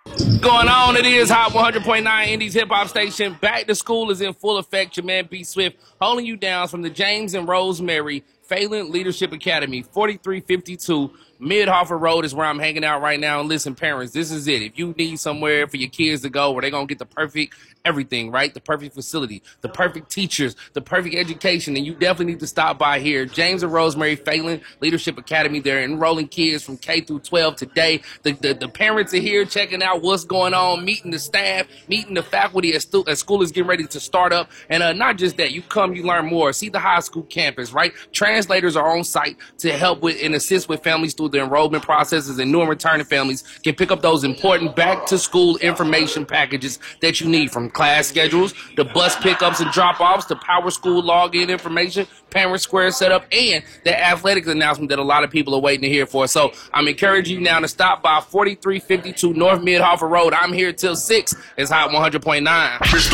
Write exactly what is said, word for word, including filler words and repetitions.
Going on, it is Hot one hundred point nine Indies Hip Hop Station. Back to school is in full effect. Your man B Swift holding you down from the James and Rosemary Phelan Leadership Academy, forty-three fifty-two Mid-Hartford Road is where I'm hanging out right now. And listen, parents, this is it. If you need somewhere for your kids to go where they're going to get the perfect everything, right? The perfect facility, the perfect teachers, the perfect education, and you definitely need to stop by here. James and Rosemary Phelan Leadership Academy. They're enrolling kids from K through twelve today. The, the, the parents are here checking out what's going on, meeting the staff, meeting the faculty as, stu- as school is getting ready to start up. And uh, not just that, you come, you learn more. See the high school campus, right? Translators are on site to help with and assist with families through the enrollment processes, and new and returning families can pick up those important back-to-school information packages that you need, from class schedules, the bus pickups and drop-offs, the Power School login information, Parent Square setup, and the athletics announcement that a lot of people are waiting to hear for. So I'm encouraging you now to stop by forty-three fifty-two North Mid-Hartford Road. I'm here till six. It's Hot one hundred point nine.